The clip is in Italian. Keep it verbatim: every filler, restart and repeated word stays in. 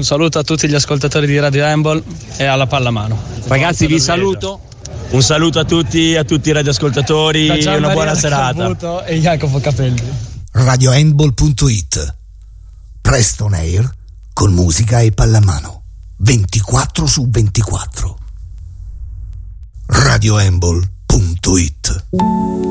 un saluto a tutti gli ascoltatori di Radio Handball e alla pallamano. Ragazzi, vi saluto. Un saluto a tutti, a tutti i radioascoltatori e una buona serata. E Jacopo Capelli. radio handball punto it. Presto on air con musica e pallamano. ventiquattro su ventiquattro. radio handball punto it.